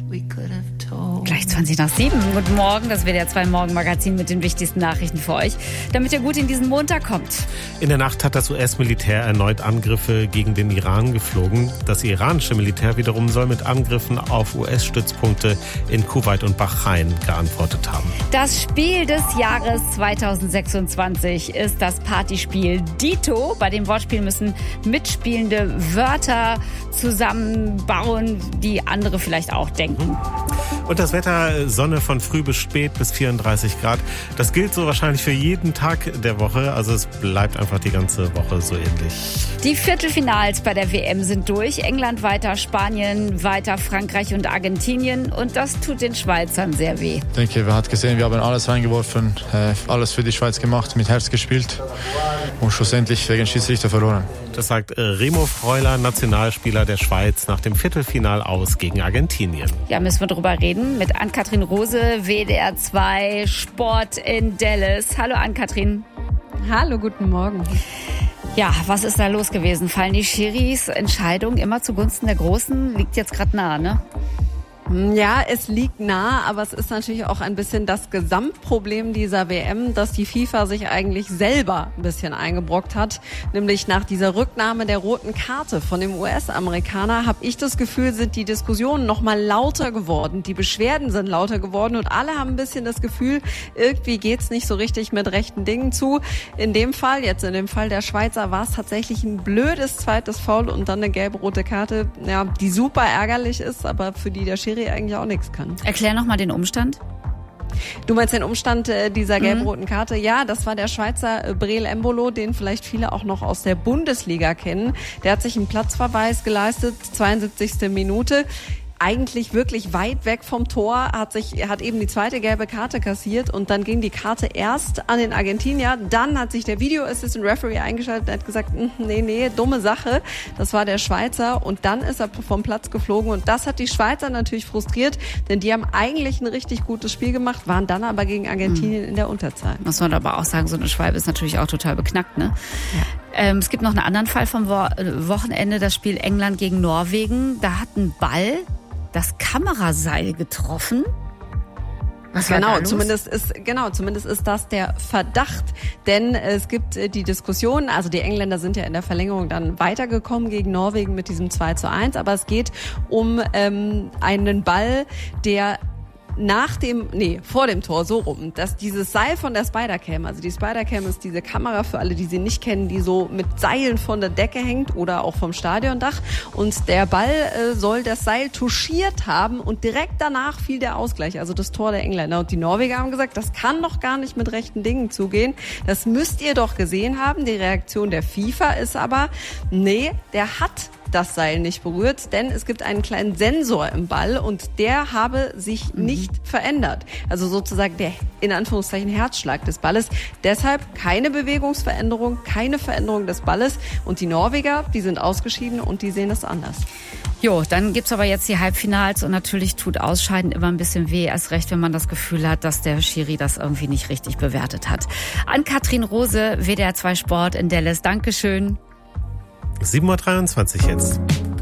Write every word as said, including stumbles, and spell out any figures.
Gleich zwanzig nach sieben. Guten Morgen, das W D R zwei Morgenmagazin mit den wichtigsten Nachrichten für euch, damit ihr gut in diesen Montag kommt. In der Nacht hat das U S-Militär erneut Angriffe gegen den Iran geflogen. Das iranische Militär wiederum soll mit Angriffen auf U S-Stützpunkte in Kuwait und Bahrain geantwortet haben. Das Spiel des Jahres zweitausendsechsundzwanzig ist das Partyspiel Dito. Bei dem Wortspiel müssen mitspielende Wörter zusammenbauen, die andere vielleicht auch denken. Und das Wetter, Sonne von früh bis spät bis vierunddreißig Grad. Das gilt so wahrscheinlich für jeden Tag der Woche. Also es bleibt einfach die ganze Woche so ähnlich. Die Viertelfinals bei der W M sind durch. England weiter, Spanien weiter, Frankreich und Argentinien. Und das tut den Schweizern sehr weh. Ich denke, wir haben gesehen, wir haben alles reingeworfen, alles für die Schweiz gemacht, mit Herz gespielt und schlussendlich wegen Schiedsrichter verloren. Das sagt Remo Freuler, Nationalspieler der Schweiz, nach dem Viertelfinal aus gegen Argentinien. Ja, müssen wir drüber reden mit Ann-Kathrin Rose, W D R zwei Sport in Dallas. Hallo Ann-Kathrin. Hallo, guten Morgen. Ja, was ist da los gewesen? Fallen die Schiris Entscheidungen immer zugunsten der Großen? Liegt jetzt gerade nah, ne? Ja, es liegt nah, aber es ist natürlich auch ein bisschen das Gesamtproblem dieser W M, dass die FIFA sich eigentlich selber ein bisschen eingebrockt hat. Nämlich nach dieser Rücknahme der roten Karte von dem U S-Amerikaner habe ich das Gefühl, sind die Diskussionen noch mal lauter geworden. Die Beschwerden sind lauter geworden und alle haben ein bisschen das Gefühl, irgendwie geht's nicht so richtig mit rechten Dingen zu. In dem Fall, jetzt in dem Fall der Schweizer, war es tatsächlich ein blödes zweites Foul und dann eine gelb-rote Karte, ja, die super ärgerlich ist, aber für die der Schiri eigentlich auch nichts kann. Erklär noch mal den Umstand. Du meinst den Umstand äh, dieser gelb-roten Karte? Ja, das war der Schweizer äh, Breel Embolo, den vielleicht viele auch noch aus der Bundesliga kennen. Der hat sich einen Platzverweis geleistet, zweiundsiebzigste Minute. Eigentlich wirklich weit weg vom Tor, hat sich, hat eben die zweite gelbe Karte kassiert und dann ging die Karte erst an den Argentinier. Dann hat sich der Video Assistant Referee eingeschaltet und hat gesagt, nee, nee, dumme Sache. Das war der Schweizer und dann ist er vom Platz geflogen und das hat die Schweizer natürlich frustriert, denn die haben eigentlich ein richtig gutes Spiel gemacht, waren dann aber gegen Argentinien in der Unterzahl. Muss man aber auch sagen, so eine Schwalbe ist natürlich auch total beknackt, ne? Ja. Ähm, es gibt noch einen anderen Fall vom Wo- Wochenende, das Spiel England gegen Norwegen. Da hat ein Ball das Kameraseil getroffen. Was war genau, da los? zumindest ist genau, zumindest ist das der Verdacht, denn es gibt die Diskussion, also die Engländer sind ja in der Verlängerung dann weitergekommen gegen Norwegen mit diesem zwei zu eins, aber es geht um ähm, einen Ball, der nach dem, nee, vor dem Tor, so rum, dass dieses Seil von der Spidercam, also die Spidercam ist diese Kamera für alle, die sie nicht kennen, die so mit Seilen von der Decke hängt oder auch vom Stadiondach und der Ball äh, soll das Seil touchiert haben und direkt danach fiel der Ausgleich, also das Tor der Engländer und die Norweger haben gesagt, das kann doch gar nicht mit rechten Dingen zugehen, das müsst ihr doch gesehen haben, die Reaktion der FIFA ist aber, nee, der hat das Seil nicht berührt, denn es gibt einen kleinen Sensor im Ball und der habe sich mhm. nicht verändert. Also sozusagen der, in Anführungszeichen, Herzschlag des Balles. Deshalb keine Bewegungsveränderung, keine Veränderung des Balles. Und die Norweger, die sind ausgeschieden und die sehen das anders. Jo, dann gibt's aber jetzt die Halbfinals und natürlich tut Ausscheiden immer ein bisschen weh, erst recht, wenn man das Gefühl hat, dass der Schiri das irgendwie nicht richtig bewertet hat. Ann-Kathrin Rose, W D R zwei Sport in Dallas. Dankeschön. sieben Uhr dreiundzwanzig jetzt.